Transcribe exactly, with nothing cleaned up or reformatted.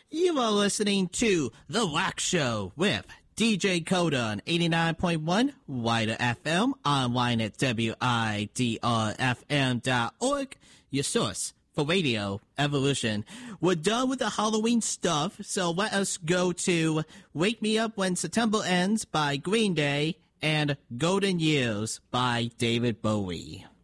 You are listening to The Wax Show with D J Coda on eighty-nine point one Wider F M, online at W I D R F M dot org, your source for radio evolution. We're done with the Halloween stuff, so let us go to Wake Me Up When September Ends by Green Day and Golden Years by David Bowie.